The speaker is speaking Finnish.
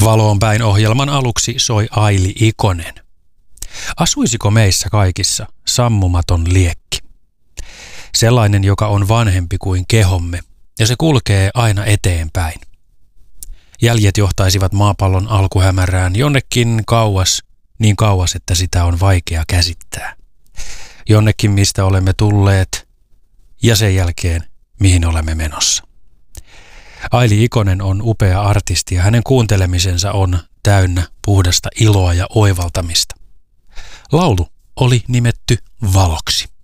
Valoon päin ohjelman aluksi soi Aili Ikonen. Asuisiko meissä kaikissa sammumaton liekki? Sellainen, joka on vanhempi kuin kehomme, ja se kulkee aina eteenpäin. Jäljet johtaisivat maapallon alkuhämärään jonnekin kauas, niin kauas, että sitä on vaikea käsittää. Jonnekin, mistä olemme tulleet, ja sen jälkeen, mihin olemme menossa. Aili Ikonen on upea artisti ja hänen kuuntelemisensa on täynnä puhdasta iloa ja oivaltamista. Laulu oli nimetty Valoksi.